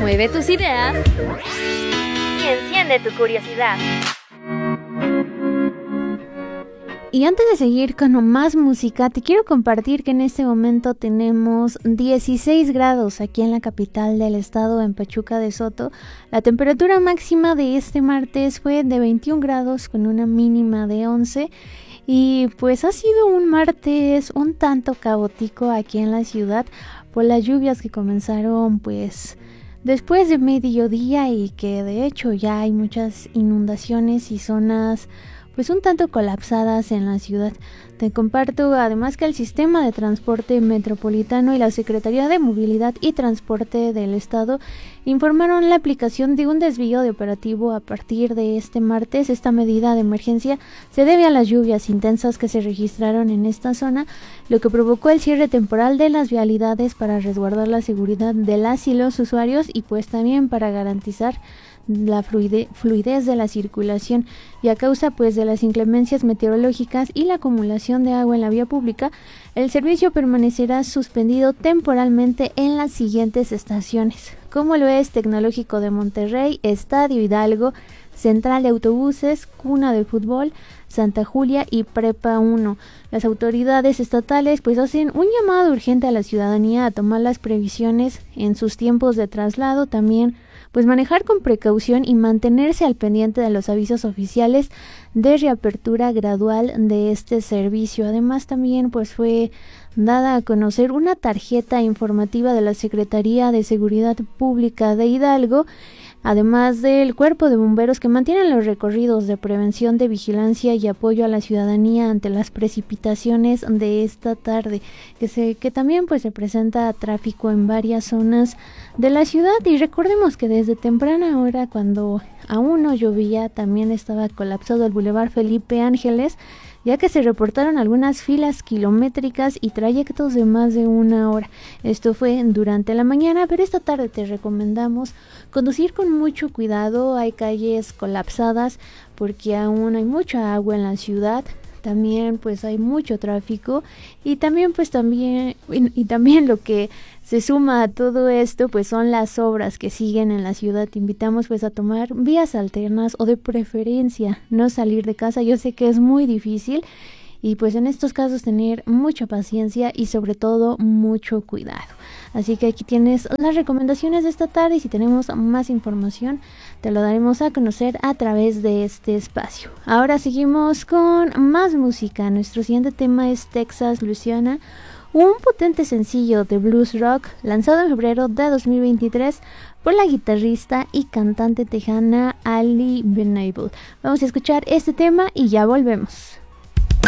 Mueve tus ideas y enciende tu curiosidad. Y antes de seguir con más música, te quiero compartir que en este momento tenemos 16 grados aquí en la capital del estado, en Pachuca de Soto. La temperatura máxima de este martes fue de 21 grados con una mínima de 11. Y pues ha sido un martes un tanto caótico aquí en la ciudad por las lluvias que comenzaron pues después de mediodía y que de hecho ya hay muchas inundaciones y zonas pues un tanto colapsadas en la ciudad. Te comparto además que el sistema de transporte metropolitano y la Secretaría de Movilidad y Transporte del Estado informaron la aplicación de un desvío de operativo a partir de este martes. Esta medida de emergencia se debe a las lluvias intensas que se registraron en esta zona, lo que provocó el cierre temporal de las vialidades para resguardar la seguridad de las y los usuarios y pues también para garantizar la fluidez de la circulación. Y a causa pues de las inclemencias meteorológicas y la acumulación de agua en la vía pública, el servicio permanecerá suspendido temporalmente en las siguientes estaciones, como lo es Tecnológico de Monterrey, Estadio Hidalgo, Central de Autobuses, Cuna de Fútbol, Santa Julia y Prepa 1. Las autoridades estatales pues hacen un llamado urgente a la ciudadanía a tomar las previsiones en sus tiempos de traslado, también pues manejar con precaución y mantenerse al pendiente de los avisos oficiales de reapertura gradual de este servicio. Además también pues fue dada a conocer una tarjeta informativa de la Secretaría de Seguridad Pública de Hidalgo, además del Cuerpo de Bomberos, que mantienen los recorridos de prevención, de vigilancia y apoyo a la ciudadanía ante las precipitaciones de esta tarde, que también pues se presenta tráfico en varias zonas de la ciudad. Y recordemos que desde temprana hora, cuando aún no llovía, también estaba colapsado el Boulevard Felipe Ángeles, ya que se reportaron algunas filas kilométricas y trayectos de más de una hora. Esto fue durante la mañana, pero esta tarde te recomendamos conducir con mucho cuidado. Hay calles colapsadas porque aún hay mucha agua en la ciudad. También pues hay mucho tráfico y también lo que se suma a todo esto pues son las obras que siguen en la ciudad. Te invitamos pues a tomar vías alternas o de preferencia no salir de casa. Yo sé que es muy difícil y pues en estos casos tener mucha paciencia y sobre todo mucho cuidado. Así que aquí tienes las recomendaciones de esta tarde y si tenemos más información te lo daremos a conocer a través de este espacio. Ahora seguimos con más música. Nuestro siguiente tema es Texas Louisiana, un potente sencillo de blues rock lanzado en febrero de 2023 por la guitarrista y cantante tejana Ali Venable. Vamos a escuchar este tema y ya volvemos.